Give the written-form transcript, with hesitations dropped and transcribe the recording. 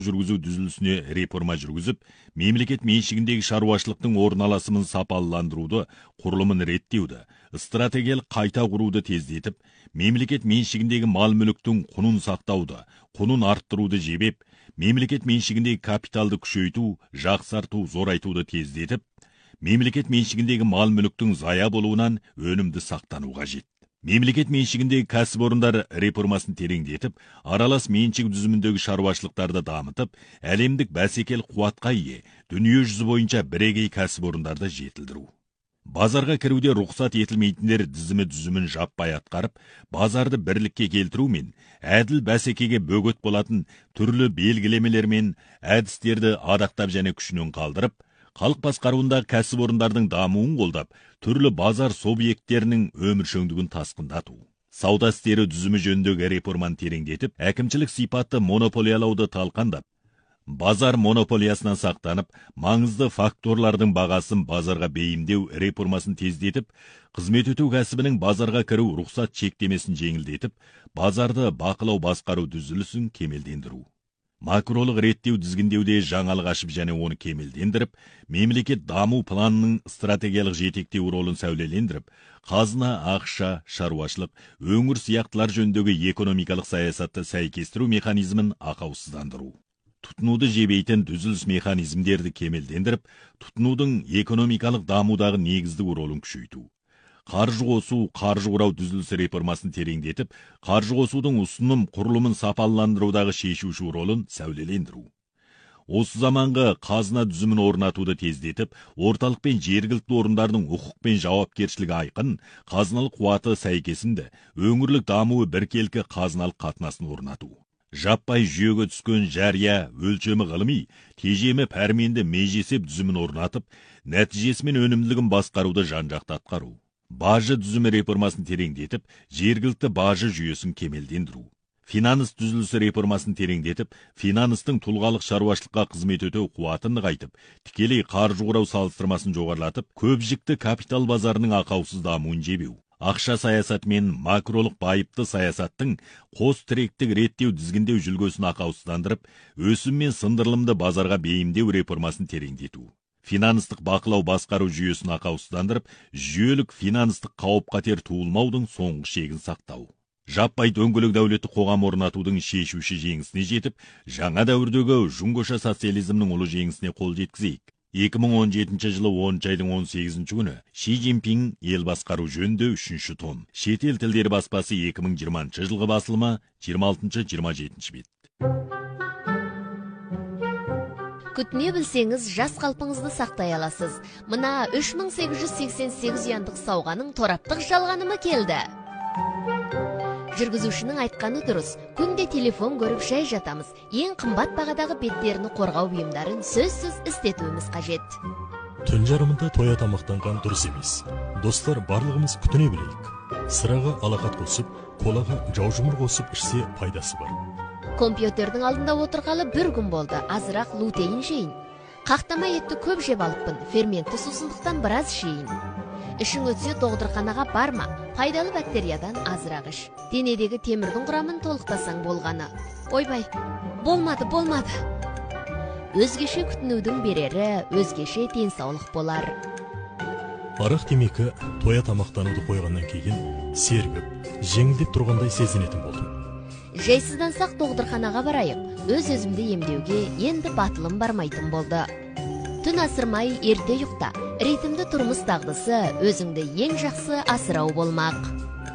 жүргізу түзілісіне реформа жүргізіп, мемлекет меншігіндегі шаруашылықтың орналасымын сапалыландыруды, құрылымын реттеуді, стратегиялық қайта құруды тездетіп, мемлекет меншігіндегі мал-мүліктің құнын сақтауды, құнын арттыруды жебеп, мемлекет меншігіндегі капиталды күшейту, жақсарту, зорайтуды тездетіп, мемлекет меншігіндегі мал-мүліктің зая болуынан өнімді сақтану қажет. Мемлекет меншігіндегі кәсіпорындар реформасын тереңдетіп, аралас меншік түзіміндегі шаруашылықтарды дамытып, әлемдік бәсекелік қуатқа ие, дүние жүзі бойынша бірегей кәсіпорындарды жетілдіру. Базарға кіруде рұқсат етілмейтіндер түзімін жаппай атқарып, базарды бірлікке келтіру мен әділ бәсекеге бөгет болатын түрлі белгілемелер мен әдістерді адақтап және күшінен қалдырып, халық басқаруындағы кәсіпорындардың дамуын қолдап, түрлі базар субъекттерінің өміршеңдігін тасқындату. Сауда істері түзімі жөніндегі реформаны тереңдетіп, әкімшілік сипатты монополиялауды талқандап, базар монополиясынан сақтанып, маңызды факторлардың бағасын базарға бейімдеу реформасын тездетіп, қызмет ету кәсібінің базарға кіру рұқсат шектемесін жеңілдетіп, базарды бақылау басқару түзілісін кемелдендіру. Макролық реттеу тізгіндеуде жаңалық ашып және оны кемелдендіріп, мемлекет даму планының стратегиялық жетектеу ролын сәулелендіріп, қазына, ақша, шаруашылық, өңір сияқтылар жөніндегі экономикалық саясатты сәйкестіру механизмін ақаусыздандыру. Тұтынуды жебейтін түзіліс механизмдерді кемелдендіріп, тұтынудың экономикалық дамудағы негізді ролын күшейту. Қаржы қосу, қаржы құрау түзілісі реформасын тереңдетіп, қаржы қосудың ұсыным құрылымын сапалыландырудағы шешуші ролын сәулелендіру. Осы заманғы қазына түзімін орнатуды тездетіп, орталық пен жергілікті орындардың құқық пен жауапкершілігі айқын, қазыналық қуаты сәйкесінде, өңірлік дамуы біркелкі қазыналық қатынасын орнату. Жаппай жүйеге түскен жария, өлшемі ғылыми, тежемі пәрменді межесеп түзімін орнатып, нәтижесімен өнімділігін басқаруды жан-жақты атқару. Бажы түзімі реформасын тереңдетіп, жергілікті бажы жүйесін кемелдендіру. Финанс түзілісі реформасын тереңдетіп, финанстың тұлғалық шаруашылыққа қызмет ету қуатын нығайтып, тікелей қаржы құрау салыстырмасын жоғарлатып, көпжікті капитал базарының ақаусыз дамуын жебеу. Ақша саясаты мен макролық байыпты саясаттың қос тіректік реттеу тізгіндеу жүлгесін ақаусыздандырып, өсім мен сындырылымды базарға бейімдеу реформасын тереңдету. Финанстық бақылау басқару жүйесін ақаусыздандырып, жүйелік финанстық қауіп-қатер туылмаудың соңғы шегін сақтау. Жаппай дөңгелек дәулетті қоғам орнатудың шешуші жеңісіне жетіп, жаңа дәуірдегі жүңгіша социализмнің ұлы жеңісіне қол жеткізейік. 2017 жылы 10 айдың 18 күні Ши Цзиньпин ел басқару жөнінде 3-ші том. Шетел тілдері баспасы 2020 жылғы басылымы 26-27 бет. Күтме білсеңіз, жас қалпыңызды сақтай аласыз. Мына 3888 ұяндық сауғаның тораптық жалғанымы келді. Жүргізушінің айтқаны дұрыс. Күнде телефон көріп шай жатамыз. Ең қымбат бағадағы беттеріні қорғау бұйымдарын сөзсіз істетуіміз қажет. Түн жарымында тоя тамақтанған дұрыс емес. Достар, барлығымыз күтіне білейік. Сыраға алақат қосып, колаға жаужұмыр қосып ішсе пайдасы бар. Компьютердің алдында отырғалы бір күн болды. Азырақ лутейін жейін. Қақтама етті көп жеп алыппын. Ферментті сусындықтан біраз жейін. Ішің өтсе тоғдырханаға барма. Пайдалы бактериядан азырақ іш. Денедегі темірдің құрамын толықтасаң болғаны. Ойбай, болмады. Өзгеше күтінудің берері, өзгеше денсаулық болар. Арақ темекі тоя тамақтануды қойғаннан кейін сергіп, жеңілдеп тұрғандай сезінетін болдым. Жайсыздансақ тоғдырханаға барайық. Өз-өзімді емдеуге енді батылым бармайтын болды. Түн асырмай ерте ұйықта. Ритмді тұрмыс дағдысы өзіңді ең жақсы асырау болмақ.